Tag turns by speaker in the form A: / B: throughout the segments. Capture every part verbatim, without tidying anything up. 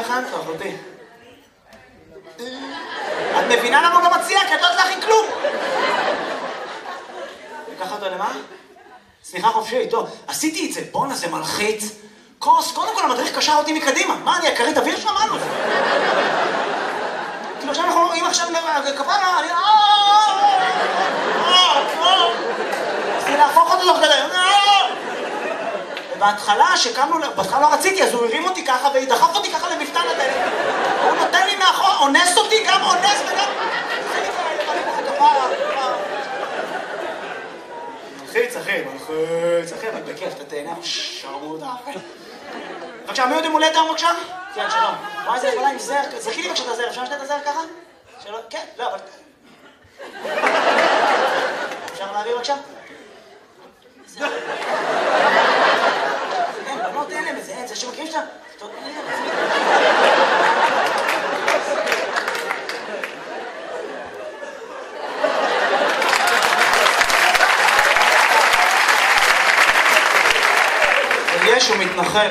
A: אחד? טוב, אחותי. את מבינה למה הוא לא מציע? כי את לא תלכי כלום! לקח אותו למה? סליחה חופשי, טוב, עשיתי את זה, בואנה זה מלחיץ. כוס, קודם כל המדריך קשר אותי מקדימה. מה, אני הכרית אוויר שם? מה לו? כאילו עכשיו אנחנו, אם עכשיו כפרה, אני... רציתי להפוך אותו תוך כדי. ובהתחלה, שקמנו, בהתחלה לא רציתי, אז הוא הרים אותי ככה ודחף אותי ככה למפתן הדלת. הוא נותן לי מאחור, אונס אותי, גם אונס וגם... מלחיץ, אחי, מלחיץ, אחי, אבל בכיף, אתה תהנה, שרמוטה, אחי. בבקשה, מי יודעים מולד היום בבקשה? כן, שלום. מה זה, אולי עם זר, זרקי לי בבקשה את הזר, אפשר לשתת את הזר ככה? שלום, כן, לא, אבל... אפשר להביא בבקשה? אין, בנות אין להם איזה, אין, זה שמכירים שאתה... יש, הוא מתנחל.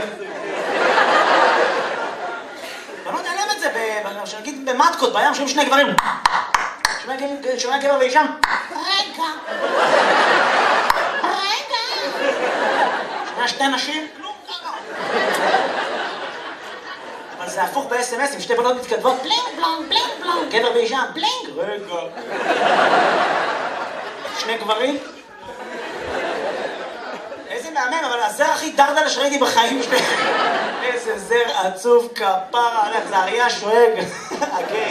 A: בנות אין להם את זה, שנגיד במטקות, בים, שומעים שני גברים. שומע גבר ואישם. רגע. רגע. שומע שתי נשים. אבל זה הפוך ב-אס אם אס, עם שתי בנות מתכתבות. בלינג בלונג, בלינג בלונג. גבר ואישם. בלינג. רגע. שני גברים. איזה מאמן, אבל הזר הכי דרדלה שראיתי בחיים שלי. איזה זר עצוב כפרה עליך, זה אריה שואג. אוקיי.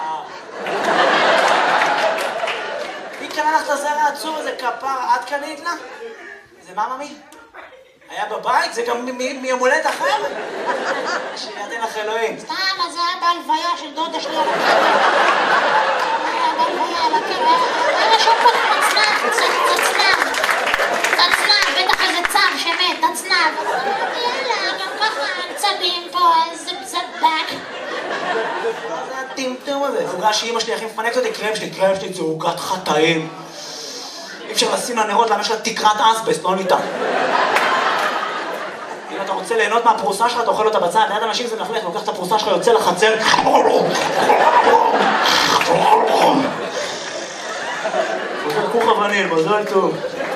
A: מי קנה לך את הזר העצוב הזה כפרה? את קנית לה? זה מה ממי? היה בבית? זה גם מיומולד אחר? שידן לך אלוהים.
B: סתם, אז זה היה בהלוויה של דודה שלי. היה בהלוויה על הקרב. היה שום פה תצנב, תצנב. תצנב, בטח איזה צב שמת, תצנב. יאללה, גם ככה צבים פה, איזה זבק.
A: מה זה הטמטום הזה? עוגה שאמא שלי הכי מפנקת אותי, קרם שלי, קרם שלי זה עוגת חטאים. אי אפשר לשים לה נרות, למה יש לה תקרת אסבסט, לא ניתן. אם אתה רוצה ליהנות מהפרוסה שלך, אתה אוכל אותה בצד. ליד אנשים זה מלכלך, לוקח את הפרוסה שלך, יוצא לחצר. עושה כוך וניל, מזל טוב.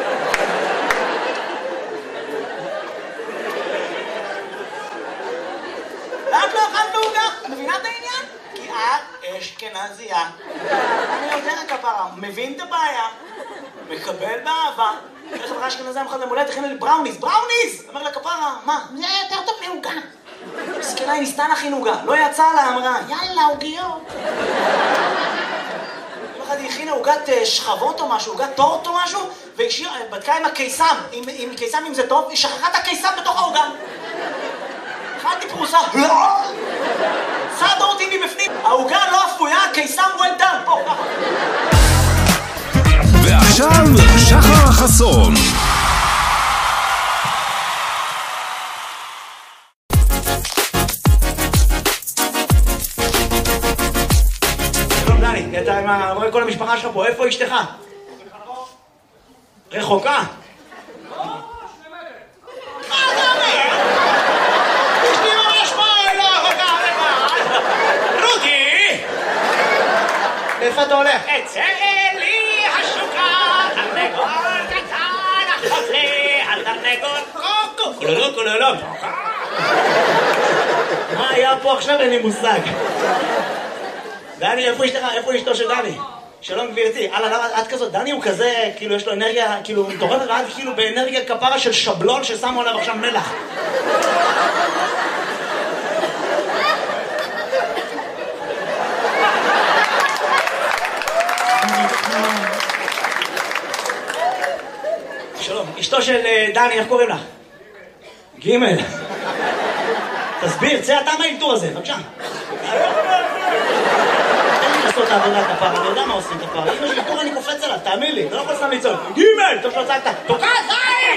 A: את לא אכלת עוגה? מבינה את העניין? כי את אשכנזייה. אני יודע כפרה, מבין את הבעיה, מקבל באהבה. איך חברה אשכנזייה מחד למולדת, הכינה לי בראוניז, בראוניז! אומר לה כפרה, מה?
B: זה היה יותר טוב מעוגה.
A: מסכנה, היא ניסתה להכין עוגה, לא יצא לה, אמרה.
B: יאללה, עוגיות.
A: יום אחד היא הכינה עוגת שכבות או משהו, עוגת טורט או משהו, והיא בדקה עם הקיסם, עם קיסם אם זה טוב, היא שכחה את הקיסם בתוך העוגה. אכלתי פרוסה, סעדה אותי מבפנים, העוגה לא אפויה, קיסם well done, פה, ככה.
C: ועכשיו, שחר חסון.
A: שלום דני, אתה רואה כל המשפחה שלך פה, איפה אשתך? רחוקה? איפה אתה הולך?
D: אצא לי השוקה, תרנגול קטן, החוזה, התרנגול קוקו, כולולו, כולולו.
A: מה היה פה עכשיו? אין לי מושג. דני, איפה אשתך? איפה אשתו של דני? שלום גבירתי. הלאה, את כזאת, דני הוא כזה, כאילו יש לו אנרגיה, כאילו מטורפת, ואת כאילו באנרגיה כפרה של שבלון ששמו עליו עכשיו מלח. שלום, אשתו של דני, איך קוראים לך? גימל. תסביר, צא אתה מהאלתור הזה, בבקשה. תן לי לעשות את העבודה כפרה, אני יודע מה עושים כפרה. אם יש אלתור אני קופץ עליו, תאמין לי, אתה לא יכול סתם לצעוק. גימל! טוב שלא צעקת, תוקע זין!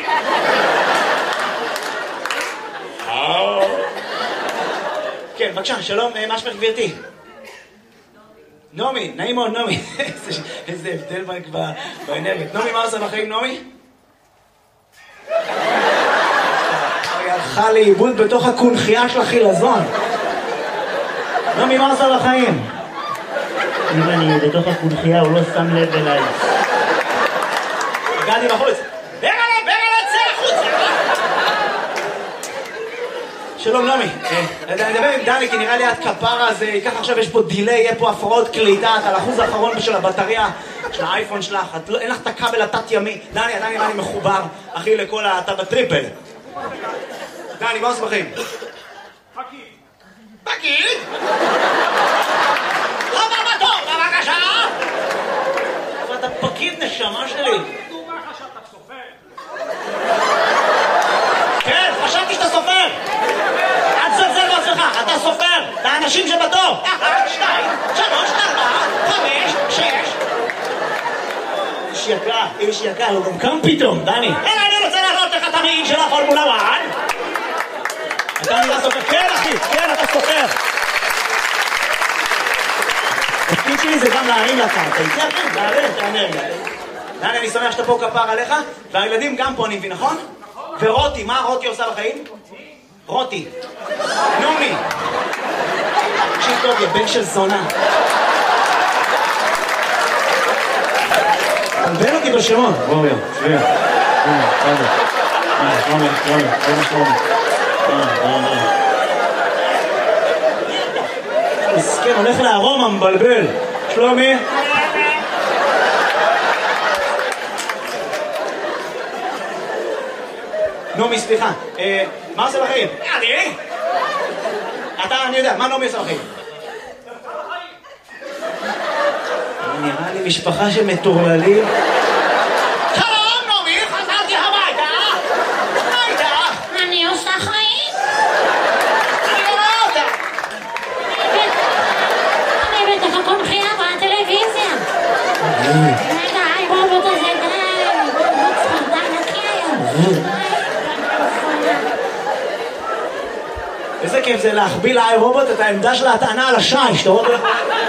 A: כן, בבקשה, שלום, מה שמך גבירתי? נעמי, נעים מאוד נעמי. איזה הבדל באנרגיה. נעמי, מה עושה בחיים נעמי? היא הלכה לאיבוד בתוך הקונחייה של החילזון. נעמי, מה עושה בחיים?
D: אם אני בתוך הקונחייה, הוא לא שם לב אליי.
A: הגעתי בחוץ.
D: ברגע, ברגע, צא החוצה!
A: שלום נעמי, אני מדבר עם דני כי נראה לי עד כפרה הזה, ככה עכשיו יש פה דילי, יהיה פה הפרעות קליטה, אתה על האחוז האחרון של הבטריה של האייפון שלך, אין לך את הכבל התת ימי. דני, דני, דני מחובר, אחי, לכל אתה בטריפל. דני, מה עושה בחיים?
D: פקיד. פקיד? לא בבטור, בבקשה!
A: אבל אתה פקיד נשמה שלי.
D: דומה חשבת סופר.
A: כן, חשבתי שאתה סופר. אל תזלזל בעצמך, אתה סופר. לאנשים שבתור.
D: אחת, שתיים, שלוש, ארבע, חמש, שש.
A: איש יקר, איש יקר, הוא גם קם פתאום, דני.
D: רגע, אני רוצה להראות לך את המעיל של הפורמולה אחת.
A: אתה נראה סופר. כן, אחי, כן, אתה סופר. התפקיד שלי זה גם להרים לקרקע. איתי אחי, להרים את האנרגיה. דני, אני שמח שאתה פה כפר עליך, והילדים גם פה, אני מבין, נכון? ורותי, מה רותי עושה בחיים? רותי. נעמי. תקשיב טוב, יא בן של זונה. תלבן אותי בשמות.
E: רומי, שביע. רומי, רומי, רומי, רומי, רומי.
A: מסכן, הולך לארומה, מבלבל. שלומי? נעמי, סליחה, מה עושה בחיים?
D: אני?
A: אתה, אני יודע, מה נעמי עושה בחיים? נראה לי משפחה של מטורללים.
D: שלום, נעמי, חזרתי הביתה. הביתה.
B: אני עושה חיים.
D: אני רואה אותה.
B: אני בתוך הקונחייה בטלוויזיה. רגע, היי רובוט הזה, די. רובוט ספרדן נקי היום.
A: איזה כיף זה להחביא לאי רובוט את העמדה של ההטענה על השי, שאתה רואה?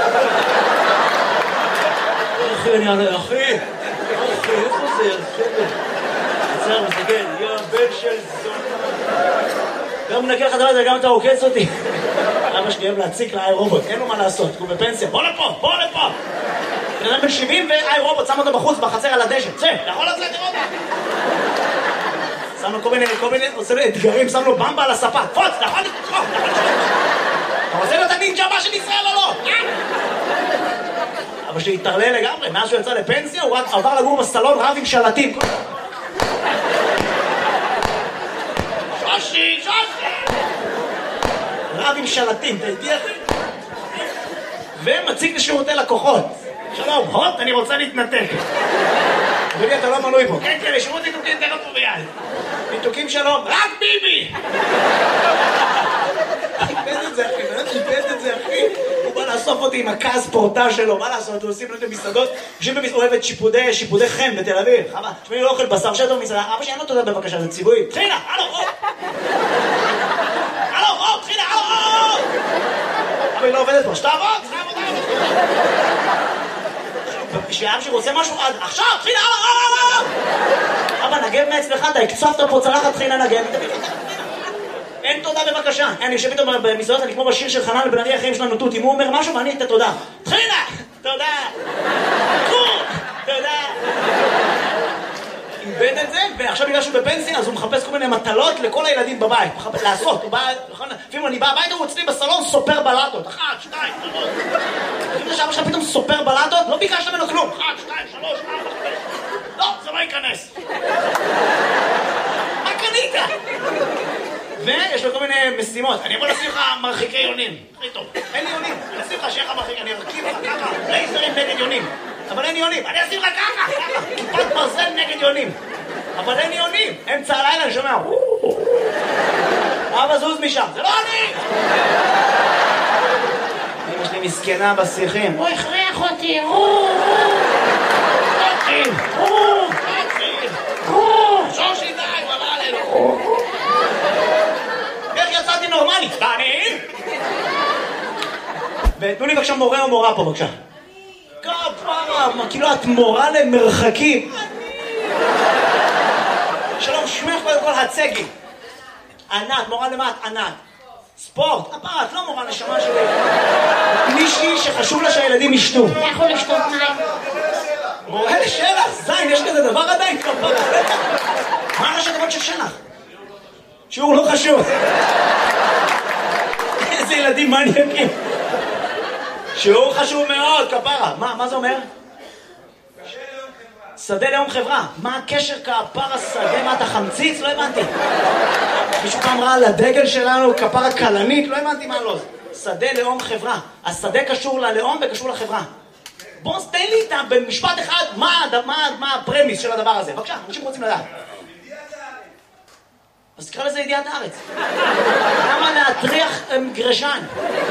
A: אחי, אני ענה, אחי, אחי, איפה זה? עצר, מסתכל, יא בן של זונה. גם מנקה לך דבר, גם אתה עוקץ אותי. אבא שלי אוהב להציק לאי רובוט, אין לו מה לעשות, הוא בפנסיה. בוא לפה, בוא לפה. בן אדם בן שבעים ואי רובוט, שם אותו בחוץ, בחצר על הדשא. צא,
D: אתה יכול לצאת לראות?
A: שם לו כל מיני, כל מיני, עושה לו אתגרים, שם לו במבה על הספה.
D: פוץ, אתה יכול לתקוף, אתה יכול לתקוף. אתה רוצה להיות הנינג'ה הבא של ישראל או לא?
A: אבא שלי התערלל לגמרי, מאז שהוא יצא לפנסיה, הוא רק עבר לגור בסלון רב עם שלטים.
D: שושי, שושי!
A: רב עם שלטים, אתה איתי אחי? ומציג לשירותי לקוחות. שלום, הוט, אני רוצה להתנתק. אדוני, אתה לא מנוי פה.
D: כן, כן, לשירות ניתוקים תן אותו ביד.
A: ניתוקים שלום.
D: רק ביבי!
A: חיפש את זה אחי, באמת חיפש את זה אחי. הוא בא לאסוף אותי עם הכעס פורטה שלו, מה לעשות? הוא עושים לו את המסעדות, יושבים במסעדת שיפודי, שיפודי חן בתל אביב. חבל, תשמעי, לא אוכל בשר שטר במסעדה, אבא שלי אין לו תודה בבקשה, זה ציווי.
D: תחילה, הלו, או! הלו, או, תחילה, הלו, או!
A: אבא היא לא עובדת פה, שתעבוד!
D: תעבוד, תעבוד!
A: שאבא שלי רוצה משהו עד עכשיו, תחילה, הלו, או! אבא, נגב מאצלך, אתה הקצפת פה צלחת תחילה נגב. אין תודה בבקשה. אני יושב איתו במסעדות, אני כמו בשיר של חנן לבן ארי החיים שלנו תות. אם הוא אומר משהו ואני את התודה. תחילה! תודה! קור! תודה! איבד את זה, ועכשיו בגלל שהוא בפנסיה, אז הוא מחפש כל מיני מטלות לכל הילדים בבית. לעשות, הוא בא, נכון? לפעמים אני בא הביתה, הוא אצלי בסלון סופר בלטות. אחת, שתיים, שלוש. לפעמים שאבא שלך פתאום סופר בלטות, לא ביקשת ממנו כלום. אחת, שתיים, שלוש, ארבע, חמש. לא, זה לא ייכנס. מה קנית? ויש לו כל מיני משימות. אני יכול לשים לך מרחיקי יונים. הכי טוב. אין לי יונים. אני אשים לך שיהיה לך מרחיק. אני ארכיב לך ככה. לייזרים נגד יונים. אבל אין יונים. אני אשים לך ככה. ככה. כיפת ברזל נגד יונים. אבל אין יונים. אמצע הלילה אני שומע. אבא זוז משם. זה לא אני! אמא שלי מסכנה בשיחים.
B: הוא הכריח אותי.
D: שושי די, הוא עלה עלינו.
A: איך יצאתי נורמלי?
D: דני?
A: ותנו לי בבקשה מורה או מורה פה בבקשה. כפרה, כאילו את מורה למרחקים. שלום, שמך קודם כל הצגי. ענת, מורה למה את ענת? ספורט. הפרה, את לא מורה נשמה שלי. מישהי שחשוב לה שהילדים ישתו.
B: לכו לשתות מים.
A: מורה לשלח, זין, יש כזה דבר עדיין כפרה. מה ראשי תיבות של שלח? שיעור לא חשוב. איזה ילדים מניאקים. שיעור חשוב מאוד, כפרה. מה, מה זה אומר? שדה לאום חברה. מה הקשר כפרה שדה? מה אתה חמציץ? לא הבנתי. מישהו פעם ראה על הדגל שלנו כפרה קלנית? לא הבנתי מה לא. שדה לאום חברה. השדה קשור ללאום וקשור לחברה. בוא תן לי איתם במשפט אחד מה, מה, מה הפרמיס של הדבר הזה. בבקשה, אנשים רוצים לדעת. אז תקרא לזה ידיעת הארץ. למה להטריח גרשן?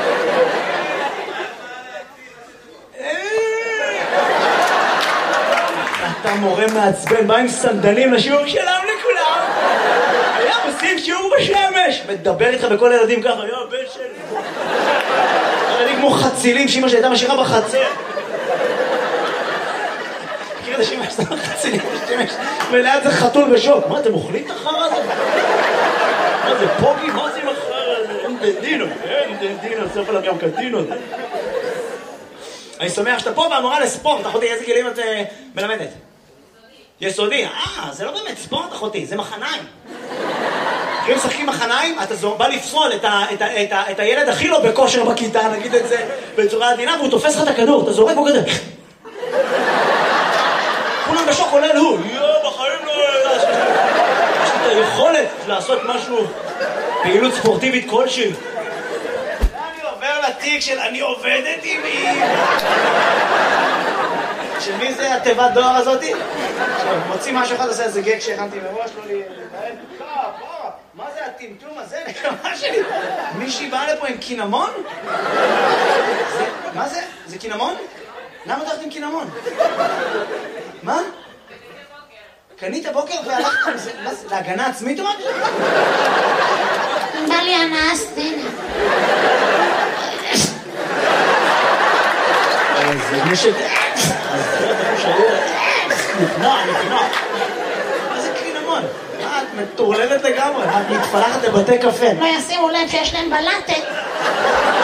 A: אתה מורה מעצבן, בא עם סנדלים לשיעור שלם לכולם. היה עושים שיעור בשמש. מדבר איתך בכל הילדים ככה, היה הבן שלי. ילדים כמו חצילים שאמא שהייתה משאירה בחצר. מכיר את השמש, אתה חצילים בשמש. וליד זה חתול בשוק. מה, אתם אוכלים את החרא הזה? מה זה פוגי? מה זה עם החרא הזה? אין דדינו, אין דדינו, סוף עליו גם קדינו. אני שמח שאתה פה והמורה לספורט. אחותי, איזה גילים את מלמדת? יסודי. אה, זה לא באמת ספורט, אחותי, זה מחניים. אם משחקים מחניים, אתה בא לפסול את, ה, את, ה, את, ה, את הילד הכי לא בכושר בכיתה, נגיד את זה בצורה עדינה, והוא תופס לך את הכדור, אתה זורק בו כזה. כולם בשוק עולה הוא. יואו, בחיים לא... יש לי את היכולת לעשות משהו, פעילות ספורטיבית כלשהי. אני עובר לתיק של אני עובדת עם מי. של מי זה התיבת דואר הזאתי? מוציא משהו אחד, עושה איזה גג שהכנתי מראש, לא לי... מה זה הטמטום הזה? נקמה שלי. מישהי באה לפה עם קינמון? מה זה? זה קינמון? למה אתה הולכת עם קינמון? מה? קנית בוקר והלכת עם זה? להגנה עצמית או מה?
B: בא לי הנאה סדינה.
A: זה משק... נפנוע, נפנוע. מה זה קינמון? מה, את מטורללת לגמרי? את מתפלחת לבתי קפה.
B: לא ישימו לב שיש להם בלטת.